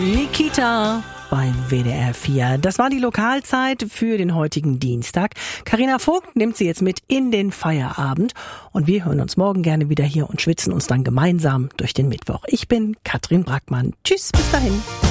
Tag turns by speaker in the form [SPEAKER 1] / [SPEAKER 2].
[SPEAKER 1] Nikita bei WDR 4. Das war die Lokalzeit für den heutigen Dienstag. Carina Vogt nimmt sie jetzt mit in den Feierabend. Und wir hören uns morgen gerne wieder hier und schwitzen uns dann gemeinsam durch den Mittwoch. Ich bin Katrin Brackmann. Tschüss, bis dahin.